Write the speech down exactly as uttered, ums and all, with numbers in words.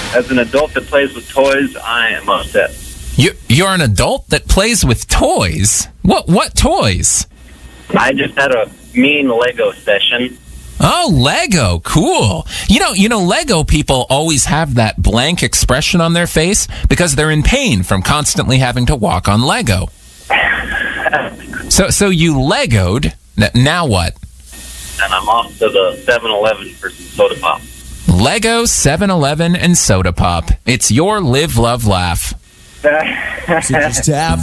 As an adult that plays with toys, I am upset. You, you're an adult that plays with toys? What what toys? I just had a mean Lego session. Oh, Lego. Cool. You know, you know, Lego people always have that blank expression on their face because they're in pain from constantly having to walk on Lego. So so you Legoed. N- now what? And I'm off to the seven eleven for some soda pop. Lego, seven eleven, and soda pop. It's your live, love, laugh. Just have